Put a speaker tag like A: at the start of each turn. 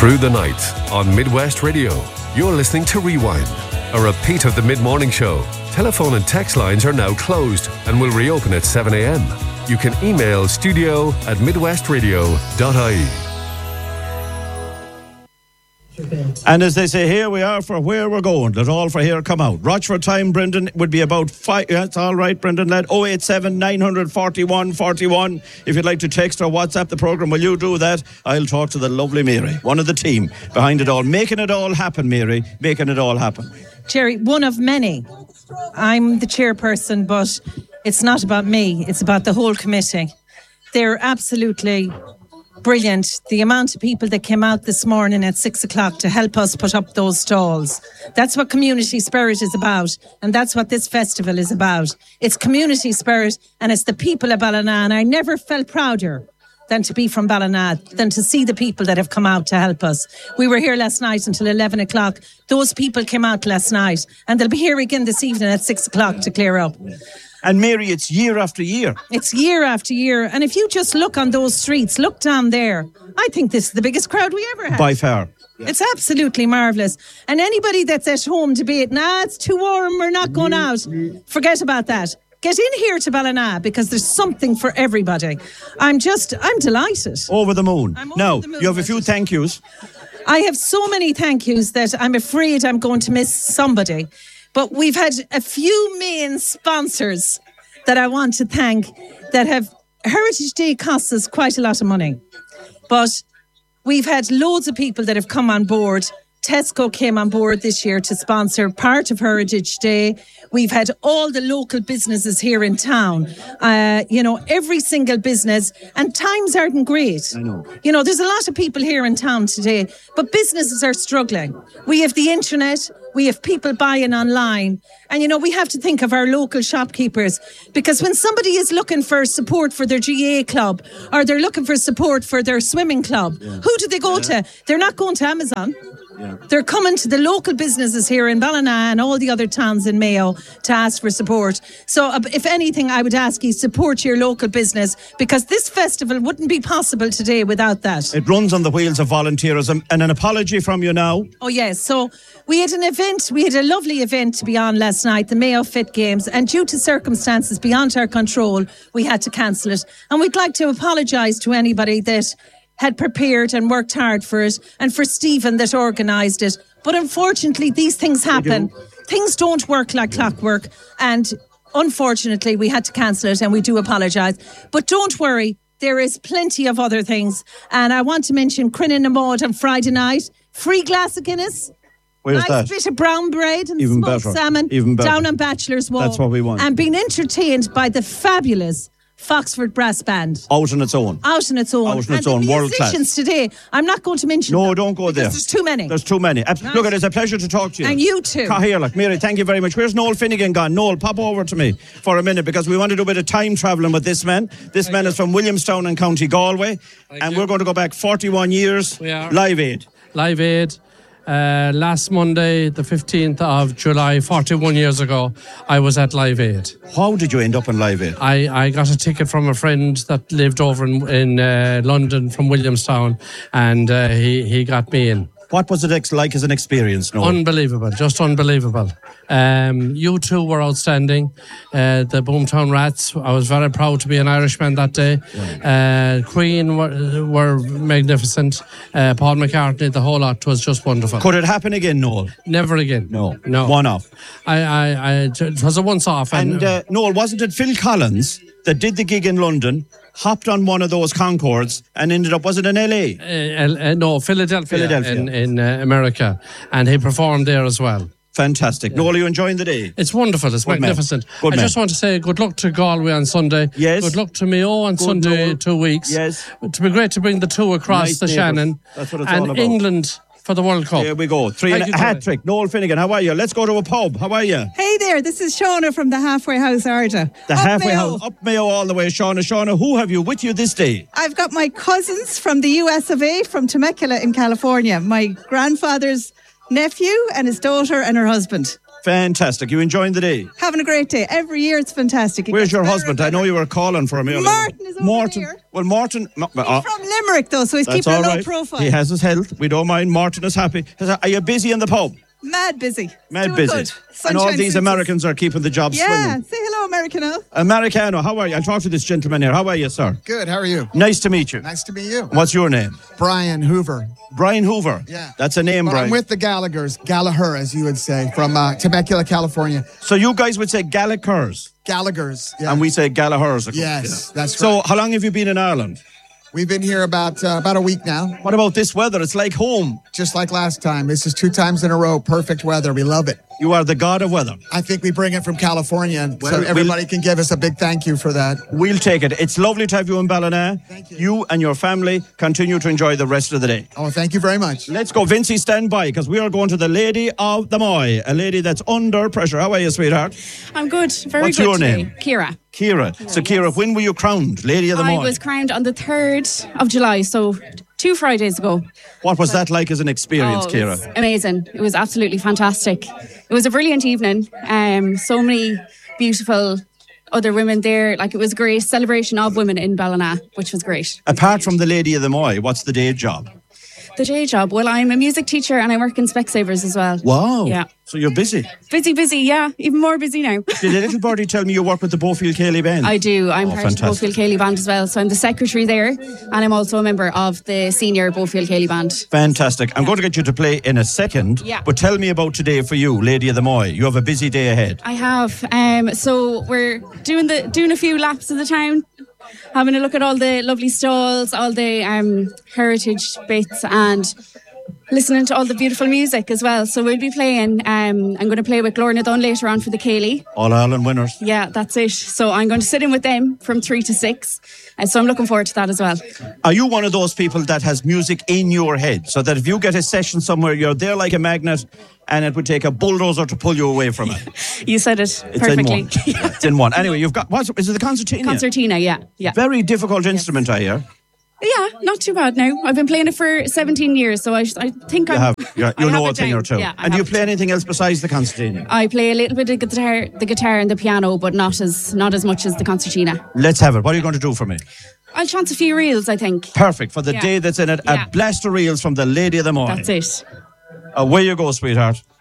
A: through the night on Midwest Radio. You're listening to Rewind, a repeat of the mid-morning show. Telephone and text lines are now closed and will reopen at 7 a.m. You can email studio@midwestradio.ie.
B: And as they say, here we are for where we're going. Let all for here come out. Rochford time, Brendan, would be about 5. That's all right, Brendan, lad. 087 941 41. If you'd like to text or WhatsApp the programme, will you do that? I'll talk to the lovely Mary, one of the team behind it all. Making it all happen, Mary. Making it all happen.
C: Jerry, one of many. I'm the chairperson, but it's not about me. It's about the whole committee. They're absolutely brilliant. The amount of people that came out this morning at 6 o'clock to help us put up those stalls. That's what community spirit is about. And that's what this festival is about. It's community spirit and it's the people of Ballina. And I never felt prouder than to be from Ballina, than to see the people that have come out to help us. We were here last night until 11 o'clock. Those people came out last night and they'll be here again this evening at 6 o'clock to clear up.
B: And Mary, it's year after year.
C: It's year after year. And if you just look on those streets, look down there, I think this is the biggest crowd we ever had.
B: By far.
C: Yeah. It's absolutely marvellous. And anybody that's at home debating, it's too warm, we're not going out, forget about that. Get in here to Ballina because there's something for everybody. I'm delighted.
B: Over the moon. Now,
C: the moon,
B: you have a few thank yous.
C: I have so many thank yous that I'm afraid I'm going to miss somebody. But we've had a few main sponsors that I want to thank that have... Heritage Day costs us quite a lot of money. But we've had loads of people that have come on board. Tesco came on board this year to sponsor part of Heritage Day. We've had all the local businesses here in town. Every single business. And times aren't great.
B: I know.
C: There's a lot of people here in town today, but businesses are struggling. We have the internet. We have people buying online. And, we have to think of our local shopkeepers. Because when somebody is looking for support for their GA club or they're looking for support for their swimming club, who do they go to? They're not going to Amazon. Yeah. They're coming to the local businesses here in Ballina and all the other towns in Mayo to ask for support. So if anything, I would ask you support your local business because this festival wouldn't be possible today without that.
B: It runs on the wheels of volunteerism. And an apology from you now.
C: Oh, yes. So we had an event. We had a lovely event to be on last night, the Mayo Fit Games. And due to circumstances beyond our control, we had to cancel it. And we'd like to apologise to anybody that had prepared and worked hard for it, and for Stephen that organised it. But unfortunately, these things happen. Things don't work like clockwork, and unfortunately, we had to cancel it, and we do apologise. But don't worry, there is plenty of other things. And I want to mention Crinnan na Maud on Friday night, free glass of Guinness.
B: Where's
C: nice
B: that?
C: Bit of brown bread and
B: Even
C: smoked
B: better.
C: salmon
B: Even better.
C: Down on Bachelor's Wall.
B: That's what we want.
C: And being entertained by the fabulous Foxford Brass Band.
B: Out on its own.
C: Out on its own.
B: Out on its
C: and
B: own,
C: the
B: world class.
C: musicians today, I'm not going to mention
B: No,
C: them
B: don't go there.
C: there's too many.
B: There's too many.
C: Right.
B: Look, it's a pleasure to talk to you.
C: And you too.
B: Mary, thank you very much. Where's Noel Finnegan gone? Noel, pop over to me for a minute because we want to do a bit of time travelling with this man. This man is from Williamstown in County Galway. We're going to go back 41 years.
D: We are.
B: Live Aid.
D: Live Aid. Last Monday, the 15th of July, 41 years ago, I was at Live Aid.
B: How did you end up in Live Aid?
D: I got a ticket from a friend that lived over in London from Williamstown, and he got me in.
B: What was it like as an experience, Noel?
D: Unbelievable, just unbelievable. You two were outstanding. The Boomtown Rats, I was very proud to be an Irishman that day. Queen were magnificent. Paul McCartney, the whole lot was just wonderful.
B: Could it happen again, Noel?
D: Never again.
B: No.
D: No.
B: One off.
D: It was a once-off.
B: And Noel, wasn't it Phil Collins that did the gig in London, hopped on one of those Concords and ended up, was it in LA?
D: No, Philadelphia. In America. And he performed there as well.
B: Fantastic. Noel, are you enjoying the day?
D: It's wonderful. It's
B: Good
D: magnificent.
B: I
D: just want to say good luck to Galway on Sunday.
B: Yes.
D: Good luck to Mayo on Sunday, 2 weeks.
B: Yes.
D: It would be great to bring the two across
B: Nice
D: the
B: neighbours.
D: Shannon.
B: That's what it's all
D: and
B: about.
D: England for the World Cup.
B: Here we go. A hat-trick. Noel Finnegan, how are you? Let's go to a pub. How are you?
E: Hey there, this is Shauna from the Halfway House Arda.
B: The
E: Up
B: halfway
E: Mayo.
B: house, up Mayo all the way. Shauna, who have you with you this day?
E: I've got my cousins from the US of A, from Temecula in California. My grandfather's nephew and his daughter and her husband.
B: Fantastic. You enjoying the day?
E: Having a great day. Every year it's fantastic. It
B: Where's
E: gets
B: your
E: better
B: husband?
E: and
B: I know
E: better.
B: you were calling for him earlier.
E: Martin is over there.
B: Well, Martin...
E: He's from Limerick, though, so he's
B: that's
E: keeping
B: all
E: a low
B: right.
E: profile.
B: He has his health. We don't mind. Martin is happy. Are you busy in the pub?
E: Mad busy.
B: Mad
E: Doing
B: busy.
E: good.
B: And all
E: Sunshine
B: these
E: suits us.
B: Americans are keeping the job
E: Yeah,
B: swinging.
E: say hello, Americano.
B: Americano, how are you? I'll talk to this gentleman here. How are you, sir?
F: Good, how are you?
B: Nice to meet you.
F: Nice to meet you.
B: What's your name?
F: Brian Hoover.
B: Brian Hoover.
F: Yeah.
B: That's a name,
F: But
B: Brian.
F: I'm with the Gallaghers, Gallagher, as you would say, from Temecula, California.
B: So you guys would say Gallaghers,
F: Gallaghers, yeah.
B: and we say Gallagher's.
F: Yes, that's right.
B: So how long have you been in Ireland?
F: We've been here about a week now,
B: What about this weather? It's like home.
F: just like last time. This is 2 times in a row, perfect weather. We love it.
B: You are the god of weather.
F: I think we bring it from California, and
B: Well,
F: so everybody can give us a big thank you for that.
B: We'll take it. It's lovely to have you in Ballina.
F: Thank you.
B: You and your family continue to enjoy the rest of the day.
F: Oh, thank you very much.
B: Let's go. Vincey, stand by, because we are going to the Lady of the Moy, a lady that's under pressure. How are you, sweetheart?
G: I'm good. Very
B: What's
G: good
B: your
G: today.
B: name?
G: Kira.
B: Kira. So, Kira, when were you crowned Lady of the
G: I
B: Moy?
G: was crowned on the 3rd of July, so 2 Fridays ago.
B: What was that like as an experience,
G: Oh, it
B: Kira?
G: was amazing. It was absolutely fantastic. It was a brilliant evening. So many beautiful other women there. Like, it was a great celebration of women in Ballina, which was great.
B: Apart from the Lady of the Moy, what's the day job?
G: The day job. Well, I'm a music teacher and I work in Specsavers as well.
B: Wow.
G: Yeah.
B: So you're busy.
G: Busy, yeah. Even more busy now.
B: Did a little birdie tell me you work with the Beaufield Cayley Band?
G: I do. I'm part of the
B: fantastic.
G: Beaufield Cayley Band as well. So I'm the secretary there and I'm also a member of the senior Beaufield Cayley Band.
B: Fantastic. I'm going to get you to play in a second.
G: Yeah.
B: But tell me about today for you, Lady of the Moy. You have a busy day ahead.
G: I have. So we're doing a few laps of the town, having a look at all the lovely stalls, all the heritage bits, and listening to all the beautiful music as well. So we'll be playing. I'm going to play with Lorna Dunn later on for the Cayley.
B: All Ireland winners.
G: Yeah, that's it. So I'm going to sit in with them from 3 to 6. And so I'm looking forward to that as well.
B: Are you one of those people that has music in your head? So that if you get a session somewhere, you're there like a magnet and it would take a bulldozer to pull you away from it.
G: You said it
B: It's
G: perfectly.
B: in one. Yeah, it's in one. Anyway, you've got, is it the concertina?
G: Concertina, yeah.
B: Very difficult instrument, I hear.
G: Yeah, not too bad now. I've been playing it for 17 years, so I think
B: You
G: I'm...
B: have. You
G: I
B: know
G: have
B: a
G: it
B: thing
G: down.
B: or two.
G: Yeah, I
B: And do you
G: have
B: play
G: it.
B: anything else besides the concertina?
G: I play a little bit of the guitar and the piano, but not as much as the concertina.
B: Let's have it. What are you going to do for me?
G: I'll chance a few reels, I think.
B: Perfect. For the
G: Yeah.
B: day that's in it,
G: Yeah.
B: a blast of reels from the Lady of the Moy.
G: That's it.
B: Away you go, sweetheart.